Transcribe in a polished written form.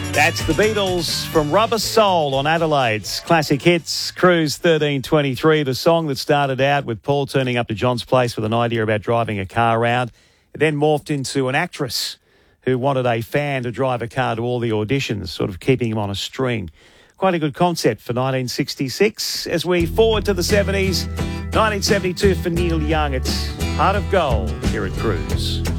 That's the Beatles from Rubber Soul on Adelaide's Classic Hits Cruise 1323, the song that started out with Paul turning up to John's place with an idea about driving a car around. It then morphed into an actress who wanted a fan to drive a car to all the auditions, sort of keeping him on a string. Quite a good concept for 1966. As we forward to the 70s, 1972 for Neil Young, it's Heart of Gold here at Cruise.